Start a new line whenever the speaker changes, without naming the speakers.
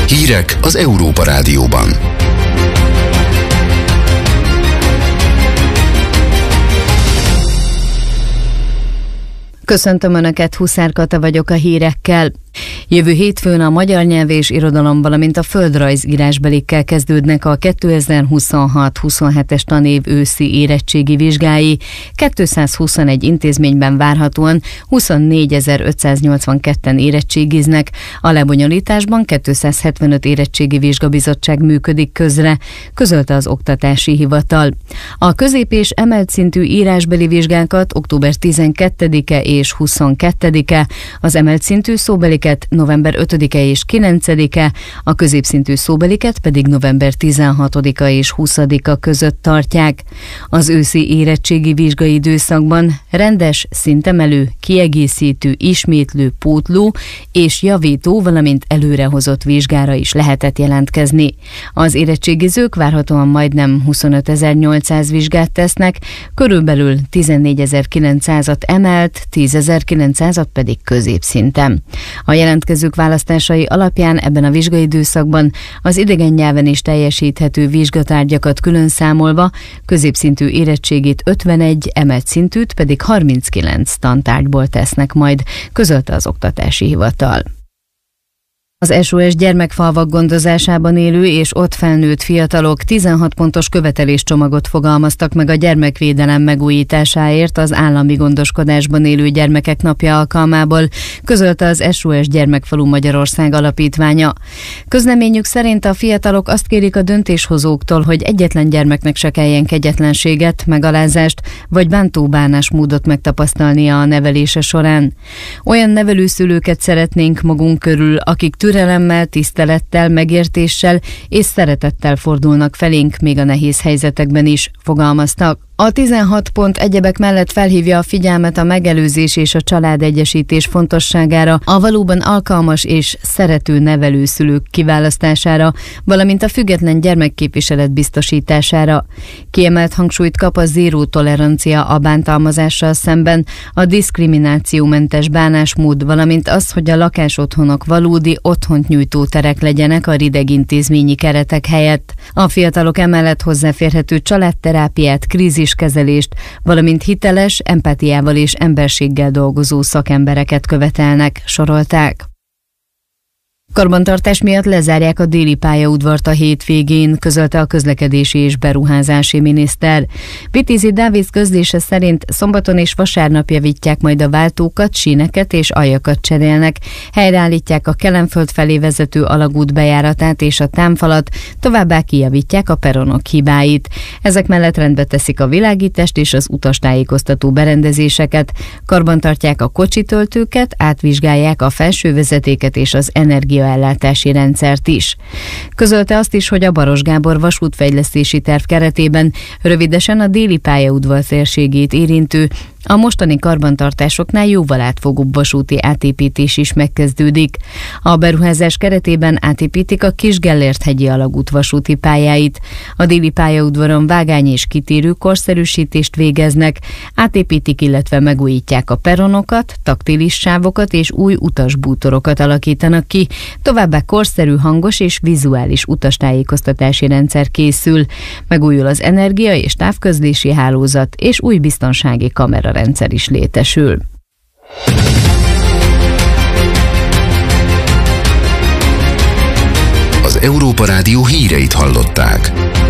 Hírek az Európa Rádióban.
Köszöntöm Önöket, Huszár Kata vagyok a hírekkel. Jövő hétfőn a magyar nyelv és irodalom, valamint a földrajz írásbelikkel kezdődnek a 2026-27-es tanév őszi érettségi vizsgái. 221 intézményben várhatóan 24.582-en érettségiznek. A lebonyolításban 275 érettségi vizsgabizottság működik közre, közölte az Oktatási Hivatal. A közép- és emelt szintű írásbeli vizsgákat október 12-e és 22-e, az emelt szintű szóbeliket november 5-e és 9-e, a középszintű szóbeliket pedig november 16-a és 20-a között tartják. Az őszi érettségi vizsgai időszakban rendes, szintemelő, kiegészítő, ismétlő, pótló és javító, valamint előrehozott vizsgára is lehetett jelentkezni. Az érettségizők várhatóan majdnem 25.800 vizsgát tesznek, körülbelül 14.900-at emelt, 10.900-at pedig középszinten. A jelentkezők választásai alapján ebben a vizsgai időszakban az idegen nyelven is teljesíthető vizsgatárgyakat külön számolva középszintű érettségét 51, emelt szintűt pedig 39 tantárgyból tesznek majd, közölte az Oktatási Hivatal. Az SOS gyermekfalvak gondozásában élő és ott felnőtt fiatalok 16 pontos követeléscsomagot fogalmaztak meg a gyermekvédelem megújításáért az állami gondoskodásban élő gyermekek napja alkalmából, közölte az SOS Gyermekfalu Magyarország alapítványa. Közleményük szerint a fiatalok azt kérik a döntéshozóktól, hogy egyetlen gyermeknek se kelljen kegyetlenséget, megalázást vagy bántó bánásmódot megtapasztalnia a nevelése során. Olyan nevelőszülőket szeretnénk magunk körül, akik türelemmel, tisztelettel, megértéssel és szeretettel fordulnak felénk még a nehéz helyzetekben is, fogalmaztak. A 16 pont egyebek mellett felhívja a figyelmet a megelőzés és a családegyesítés fontosságára, a valóban alkalmas és szerető nevelőszülők kiválasztására, valamint a független gyermekképviselet biztosítására. Kiemelt hangsúlyt kap a zéró tolerancia a bántalmazással szemben, a diszkriminációmentes bánásmód, valamint az, hogy a lakásotthonok valódi otthont nyújtó terek legyenek a rideg intézményi keretek helyett. A fiatalok emellett hozzáférhető családterápiát, kríziskezelést, valamint hiteles, empátiával és emberséggel dolgozó szakembereket követelnek, sorolták. Karbantartás miatt lezárják a déli pályaudvart a hétvégén, közölte a közlekedési és beruházási miniszter. Vitézi Dávid közlése szerint szombaton és vasárnap javítják majd a váltókat, síneket és aljakat cserélnek, helyreállítják a Kelenföld felé vezető alagút bejáratát és a támfalat, továbbá kijavítják a peronok hibáit. Ezek mellett rendbe teszik a világítást és az utastájékoztató berendezéseket, karbantartják a kocsitöltőket, átvizsgálják a felsővezetéket és az energiaellátási rendszert is. Közölte azt is, hogy a Baros Gábor vasútfejlesztési terv keretében rövidesen a déli pályaudvar térségét érintő, a mostani karbantartásoknál jóval átfogóbb vasúti átépítés is megkezdődik. A beruházás keretében átépítik a Kis-Gellért-hegyi alagút vasúti pályáit. A déli pályaudvaron vágány és kitérő korszerűsítést végeznek, átépítik, illetve megújítják a peronokat, taktilis sávokat és új utasbútorokat alakítanak ki, továbbá korszerű hangos és vizuális utastájékoztatási rendszer készül. Megújul az energia és távközlési hálózat, és új biztonsági kamerarendszer is létesül.
Az Európa Rádió híreit hallották.